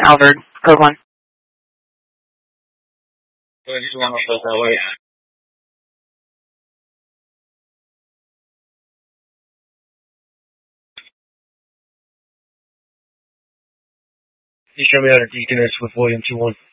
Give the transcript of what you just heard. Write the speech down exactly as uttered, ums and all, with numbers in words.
Albert, code one. I just want to put that way. You show me how to deconnect with William two one.